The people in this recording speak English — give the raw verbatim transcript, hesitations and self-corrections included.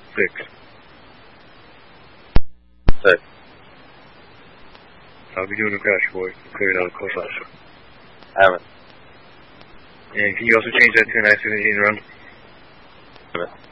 Six. Six. I'll be doing a crash, boy. Clear it out of course last. Haven't. And can you also change that to an accident in run? Haven't.